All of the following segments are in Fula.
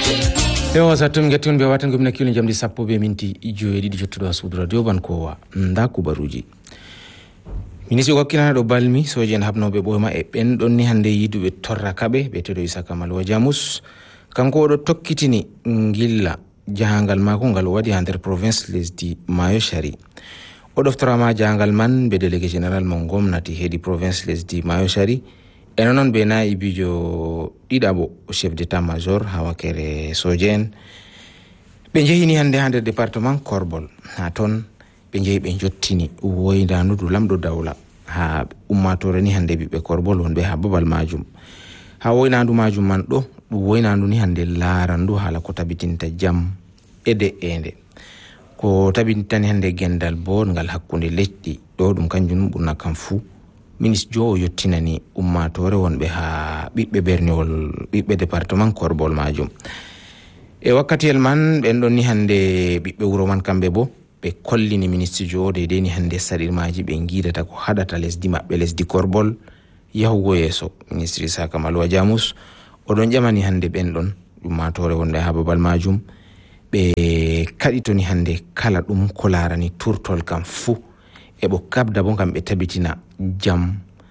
Yo satum getun be watan gumna kilin jamdi sappo be minti joyedi di jottudo suudu radio bankowa nda kubaruji. Ministre wakkilana do balmi sojen habnobe boyma e ben don ni hande yidube torra kabe be tedo Isaka Malwa Jamus kanko do tokkitini ngilla jahangal mako ngal wadi hander province lesdi Mayo Shari. O doftorama jahangal man be délégué général mon gomnati hedi province lesdi Mayo Shari enonon be na ibijo didabo chef d'état major hawakere sojen be jehini hande département Korbol ha ton be jehi be jottini woyndanu du lamdo dawla ha ummatore ni hande be Korbol wonbe ha babal majum ha woynandu majum man do woynandu ni hande larandu hala ko tabitinta jam ede ende ko tabintani hande gendal bon ngal hakkunde leddi do dum kanjum burna kam fu ministre jo yottinani ummatore wonbe ha bibbe berniwol bibbe département Korbol majum e wakkatiyel man ben don ni hande bibbe wuro man kambe bo be kollini ministre jo de ni hande sadirmaji be ngidata ko hadata lesdi mabbe lesdi Korbol yahugo yeso ministre Isaka Malwa Jamus o don jamani hande ben don ummatore wonde ha babal majum be kaditoni hande kala dum ko larani turtol kam fu e bo kabda bon kam be tabitina jam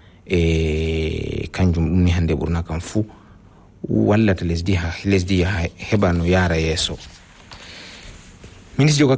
e kanjum dum ni hande burna kam fu wallata lesdi ha hebano yara yeso ministre